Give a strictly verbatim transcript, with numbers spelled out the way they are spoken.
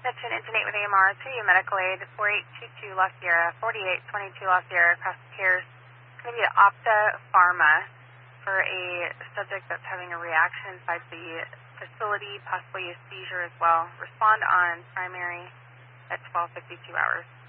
Section Internate with A M R to you, medical aid, four eight two two La Sierra, forty-eight twenty-two La Sierra, across the cares. It's going to be Opta Pharma for a subject that's having a reaction inside the facility, possibly a seizure as well. Respond on primary at twelve fifty-two hours.